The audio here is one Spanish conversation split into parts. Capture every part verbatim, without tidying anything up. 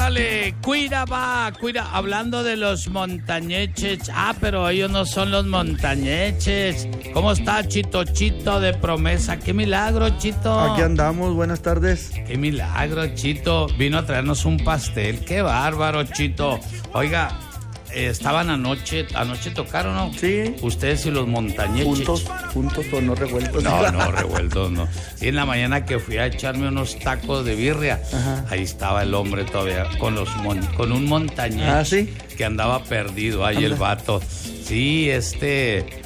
Órale, cuida va, cuida. Hablando de los montañeches. Ah, pero ellos no son los montañeches. ¿Cómo está Chito Chito de Promesa? ¡Qué milagro, Chito! Aquí andamos, buenas tardes. ¡Qué milagro, Chito! Vino a traernos un pastel. ¡Qué bárbaro, Chito! Oiga, eh, estaban anoche, anoche tocaron, ¿no? Sí. Ustedes y los montañeches. Juntos, juntos o no revueltos. No, no, revueltos no. Y en la mañana que fui a echarme unos tacos de birria, ajá, ahí estaba el hombre todavía con los mon, con un montañés. Ah, ¿sí? Que andaba perdido ahí. Anda. El vato. Sí, este,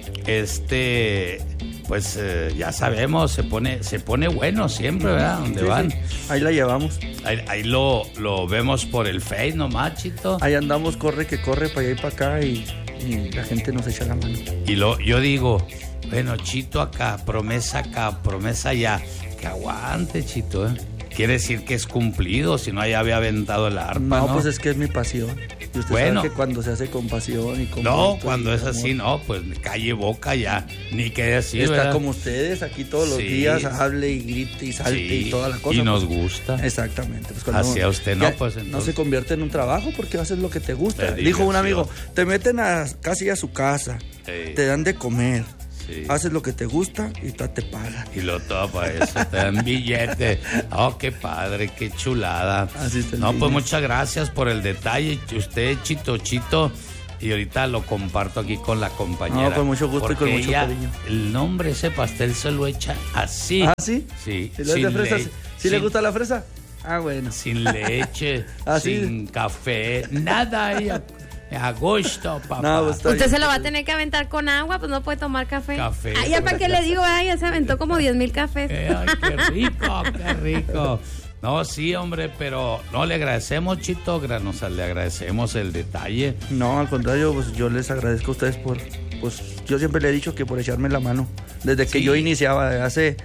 este, pues eh, ya sabemos, se pone, se pone bueno siempre, ¿verdad? Donde sí, van. Sí. Ahí la llevamos. Ahí, ahí lo, lo vemos por el Face nomás, Chito. Ahí andamos, corre que corre para allá y para acá y, y la gente nos echa la mano. Y lo, yo digo, bueno, Chito acá, Promesa acá, Promesa allá. Que aguante, Chito, ¿eh? Quiere decir que es cumplido, si no ya había aventado el arpa, ¿no? No, pues es que es mi pasión. Y usted bueno, sabe que cuando se hace con pasión y con... No, cuando es así, no, pues calle boca ya, ni que decir, está, ¿verdad? Como ustedes, aquí todos los sí, días, hable y grite y salte, sí, y toda la cosa. Y nos pues, gusta. Exactamente. Pues Hacia usted, no, pues entonces... No se convierte en un trabajo porque haces lo que te gusta. Digo, dijo un amigo, te meten a, casi a su casa, sí, te dan de comer. Sí. Haces lo que te gusta y te pagan. Y lo todo para eso, te dan billete. Oh, qué padre, qué chulada. Así está. No, pues muchas gracias por el detalle. Usted, Chito Chito, y ahorita lo comparto aquí con la compañera. No, con mucho gusto y con mucho ella, cariño. El nombre, ese pastel se lo echa así. ¿Ah, sí? Sí. ¿Si le, de fresa, le... ¿Sí le gusta la fresa? Ah, bueno. Sin leche, ¿Ah, sin sí? café, nada. Ella... A gusto, papá. No, usted se lo va a tener que aventar con agua, pues no puede tomar café. Café. Ay, ya para qué le digo, ay, ya se aventó como diez mil cafés. Eh, ay, qué rico, qué rico. No, sí, hombre, pero no le agradecemos, Chito, nos le agradecemos el detalle. No, al contrario, pues yo les agradezco a ustedes por, pues yo siempre le he dicho que por echarme la mano. Desde que sí. yo iniciaba, hace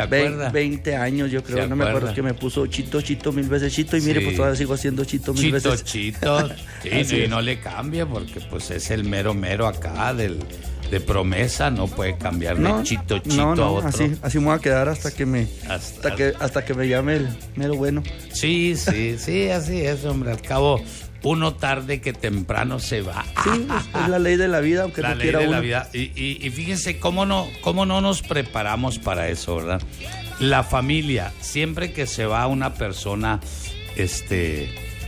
veinte años, yo creo, no me acuerdo, que me puso Chito, Chito, mil veces Chito, y sí. mire, pues todavía sigo haciendo Chito mil Chito, veces. Chito, Chito, sí, y no le cambia porque pues es el mero mero acá del... de Promesa, no puede cambiar no, de Chito Chito no, no, a otro. Así, así me voy a quedar hasta que me hasta, hasta que hasta que me llame el mero bueno. Sí, sí, sí, así es, hombre. Al cabo, uno tarde que temprano se va. Sí, es, es la ley de la vida, aunque la no ley quiera de uno. La vida. Y, y, y fíjense cómo no, cómo no nos preparamos para eso, ¿verdad? La familia, siempre que se va una persona, este,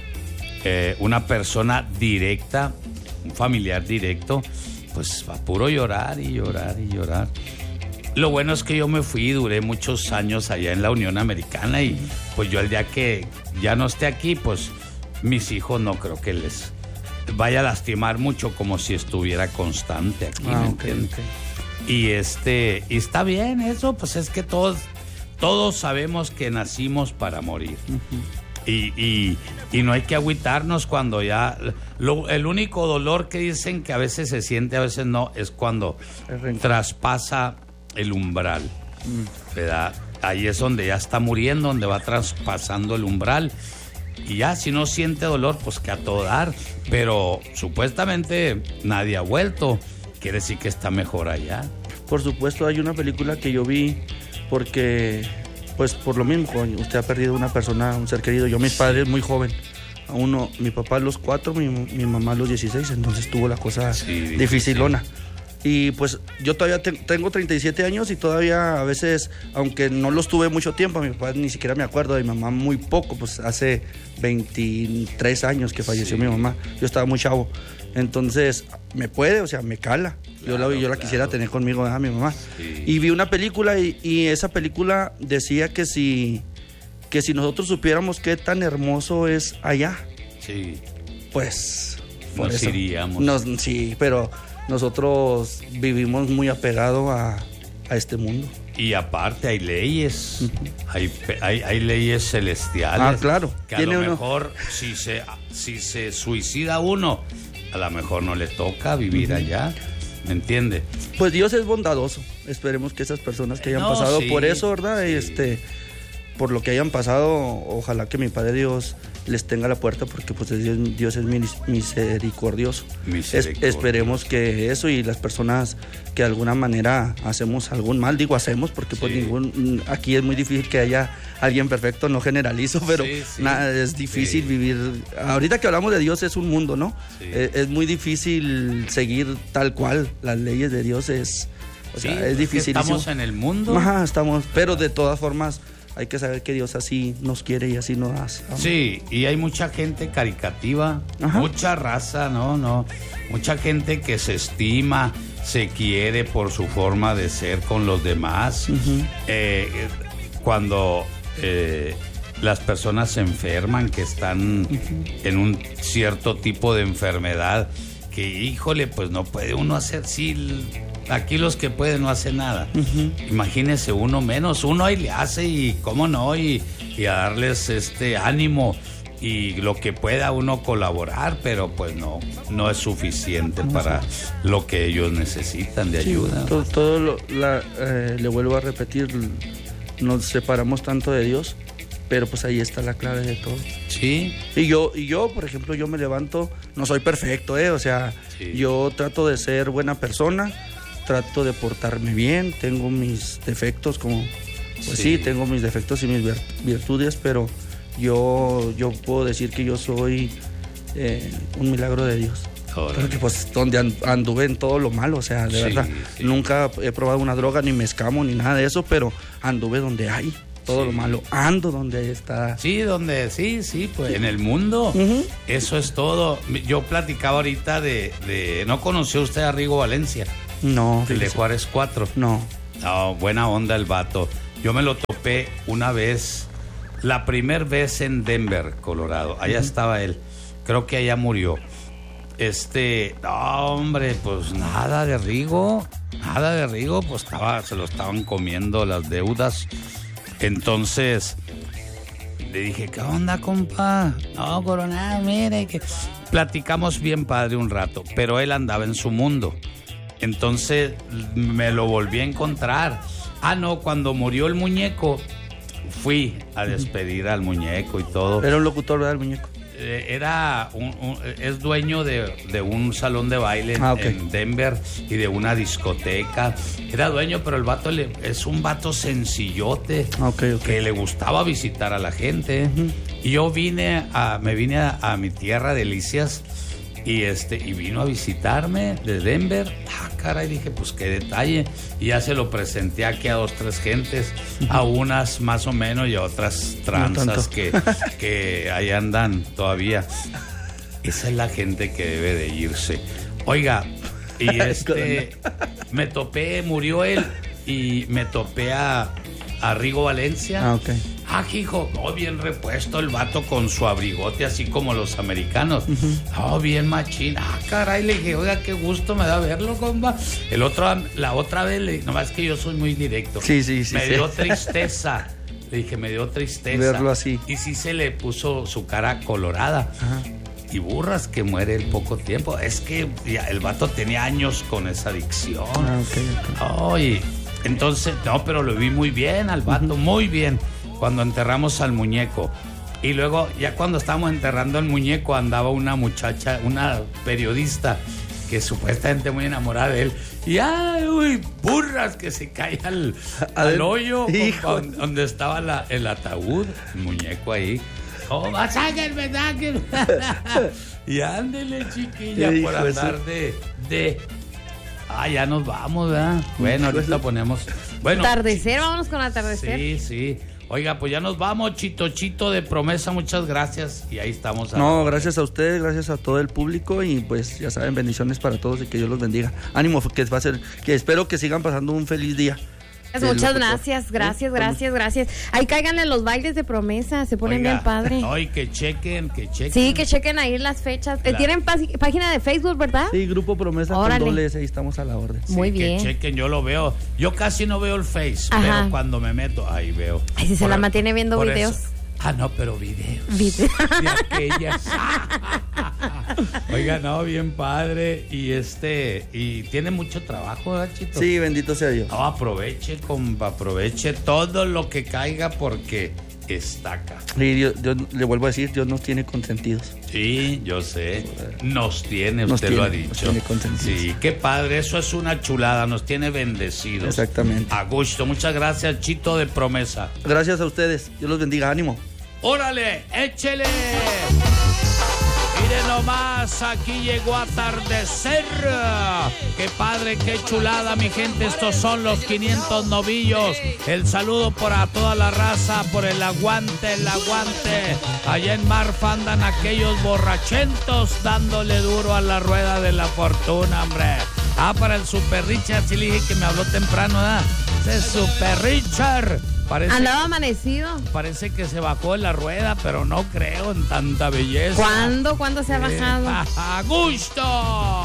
eh, una persona directa, un familiar directo, pues va puro llorar y llorar y llorar. Lo bueno es que yo me fui y duré muchos años allá en la Unión Americana y pues yo el día que ya no esté aquí, pues mis hijos no creo que les vaya a lastimar mucho como si estuviera constante aquí, ah, ¿me okay, entiendes? Okay. Y este, y está bien eso, pues es que todos, todos sabemos que nacimos para morir. Uh-huh. Y, y, y no hay que agüitarnos cuando ya... Lo, el único dolor que dicen que a veces se siente, a veces no, es cuando traspasa el umbral, mm. ¿verdad? Ahí es donde ya está muriendo, donde va traspasando el umbral. Y ya, si no siente dolor, pues que a todo dar. Pero supuestamente nadie ha vuelto. Quiere decir que está mejor allá. Por supuesto, hay una película que yo vi porque... Pues por lo mismo, usted ha perdido una persona, un ser querido. Yo, mis padres muy joven. A uno, mi papá a los cuatro, mi, mi mamá a los dieciséis, entonces tuvo la cosa sí, dificilona. Sí. Y pues yo todavía te, tengo treinta y siete años y todavía a veces, aunque no los tuve mucho tiempo, a mi papá ni siquiera me acuerdo, de mi mamá muy poco, pues hace veintitrés años que falleció sí. mi mamá. Yo estaba muy chavo. Entonces, me puede, o sea, me cala. Claro, yo la, yo la claro. quisiera tener conmigo, a mi mamá. Sí. Y vi una película y, y esa película decía que si, que si nosotros supiéramos qué tan hermoso es allá, sí. pues... Nos eso, iríamos. Nos, sí, pero nosotros vivimos muy apegados a, a este mundo. Y aparte hay leyes, uh-huh. hay, hay, hay leyes celestiales. Ah, claro. Que a lo uno? mejor si se, si se suicida uno, a lo mejor no le toca vivir uh-huh. allá, ¿me entiende? Pues Dios es bondadoso. Esperemos que esas personas que hayan no, pasado sí, por eso, ¿verdad? Sí. Este, por lo que hayan pasado, ojalá que mi Padre Dios les tenga la puerta, porque pues Dios, Dios es misericordioso. Es, esperemos que eso, y las personas que de alguna manera hacemos algún mal, digo hacemos, porque pues sí. ningún, aquí es muy difícil que haya alguien perfecto, no generalizo, pero sí, sí. Nada, es difícil sí. vivir. Ahorita que hablamos de Dios es un mundo, ¿no? Sí. Es, es muy difícil seguir tal cual las leyes de Dios, es, o sea, sí, es difícil. Estamos en el mundo. Ajá, estamos, pero de todas formas hay que saber que Dios así nos quiere y así nos hace. Sí, y hay mucha gente caricativa, Ajá. mucha raza, no, no, mucha gente que se estima, se quiere por su forma de ser con los demás. Uh-huh. eh, cuando eh, las personas se enferman, que están uh-huh. en un cierto tipo de enfermedad, que híjole, pues no puede uno hacer, sí, aquí los que pueden no hacen nada. Uh-huh. Imagínese uno menos, uno ahí le hace y cómo no, y, y a darles este ánimo y lo que pueda uno colaborar, pero pues no, no es suficiente no para sé. lo que ellos necesitan de sí, ayuda. Todo, todo lo, la, eh, le vuelvo a repetir, nos separamos tanto de Dios, pero pues ahí está la clave de todo. Sí. Y yo, y yo, por ejemplo, yo me levanto, no soy perfecto, ¿eh? O sea, sí. yo trato de ser buena persona, trato de portarme bien, tengo mis defectos, como, pues sí, sí tengo mis defectos y mis virtudes, pero yo, yo puedo decir que yo soy eh, un milagro de Dios. Órale. Porque pues donde anduve en todo lo malo, o sea, de sí, verdad, sí. nunca he probado una droga, ni me escamo, ni nada de eso, pero anduve donde hay todo sí. lo malo, ando donde está. Sí, donde, sí, sí, pues sí. en el mundo, uh-huh. eso es todo. Yo platicaba ahorita de, de ¿no conoció usted a Rigo Valencia? No. El de Juárez cuatro. No. No, buena onda el vato. Yo me lo topé una vez, la primer vez en Denver, Colorado. Allá uh-huh. estaba él. Creo que allá murió. Este, no, hombre, pues nada de Rigo, nada de Rigo, pues estaba, se lo estaban comiendo las deudas. Entonces le dije, ¿qué onda, compa? No, Coronado, mire que platicamos bien padre un rato, pero él andaba en su mundo. Entonces me lo volví a encontrar. Ah, no, cuando murió el muñeco, fui a despedir al muñeco y todo. Era un locutor, ¿verdad, el muñeco? Era un, un, es dueño de, de un salón de baile ah, okay. en Denver y de una discoteca. Era dueño, pero el vato le, es un vato sencillote okay, okay. que le gustaba visitar a la gente. Uh-huh. Y yo vine a, me vine a, a mi tierra Delicias y este y vino a visitarme de Denver. Ah, caray, dije, pues qué detalle. Y ya se lo presenté aquí a dos, tres gentes, uh-huh. a unas más o menos y a otras tranzas no que, que ahí andan todavía. Esa es la gente que debe de irse. Oiga, y este me topé, murió él y me topé a, a Rigo Valencia. Ah, ok. Ah, hijo, oh, bien repuesto el vato con su abrigote, así como los americanos. Uh-huh. Oh, bien machín. Ah, caray, le dije, oiga, qué gusto me da verlo, compa. El otro, la otra vez, le dije, nomás que yo soy muy directo. Sí, sí, sí. Me sí. dio tristeza. Le dije, me dio tristeza. Verlo así. Y sí se le puso su cara colorada. Ajá. Y burras que muere en poco tiempo. Es que ya, el vato tenía años con esa adicción. Ah, ok, ok. Oye, entonces, no, pero lo vi muy bien al vato, uh-huh. muy bien. Cuando enterramos al muñeco. Y luego, ya cuando estábamos enterrando al muñeco, andaba una muchacha, una periodista, que supuestamente muy enamorada de él. Y ¡ay, uy! Burras que se cae al, al hoyo con, donde estaba la, el ataúd, el muñeco ahí. ¡Oh, vas a ver, verdad! Y ándele, chiquilla, por andar de, de... Ah, ya nos vamos, ¿verdad? Bueno, ahorita ponemos... Bueno, atardecer, vámonos con atardecer. Sí, sí. Oiga, pues ya nos vamos, Chito Chito de Promesa, muchas gracias. Y ahí estamos. A no, gracias a ustedes, gracias a todo el público y pues ya saben, bendiciones para todos y que Dios los bendiga. Ánimo, que va a ser, que espero que sigan pasando un feliz día. Muchas gracias, gracias, gracias, gracias. Ahí cáiganle los bailes de Promesa, se ponen Oiga, bien padre. Ay, que chequen, que chequen. Sí, que chequen ahí las fechas. La... ¿Tienen p- página de Facebook, verdad? Sí, Grupo Promesa Órale. Con doble S, ahí estamos a la orden. Muy sí, bien. Que chequen, yo lo veo. Yo casi no veo el Face, Ajá. pero cuando me meto, ahí veo. Ay, si se la mantiene viendo videos. Eso. Ah, no, pero videos. Videos. De aquellas. Oiga, no, bien padre. Y este, y tiene mucho trabajo, ¿verdad, Chito? Sí, bendito sea Dios. No, aproveche, compa, aproveche todo lo que caiga porque estaca. Y Dios, Dios, le vuelvo a decir, Dios nos tiene consentidos. Sí, yo sé. Nos tiene, Nos usted tiene, lo ha nos dicho. tiene consentidos. Sí, qué padre, eso es una chulada, nos tiene bendecidos. Exactamente. A gusto, muchas gracias, Chito de Promesa. Gracias a ustedes, Dios los bendiga, ánimo. ¡Órale, échele! Mire nomás, aquí llegó a atardecer. Qué padre, qué chulada, mi gente. Estos son los quinientos novillos. El saludo para toda la raza, por el aguante, el aguante. Allá en Marfa andan aquellos borrachentos dándole duro a la rueda de la fortuna, hombre. Ah, para el Super Richard, sí le dije que me habló temprano, ¿verdad? Ese Super Richard. Parece, Andaba amanecido. Parece que se bajó de la rueda, pero no creo en tanta belleza. ¿Cuándo? ¿Cuándo se ha bajado? ¡A gusto!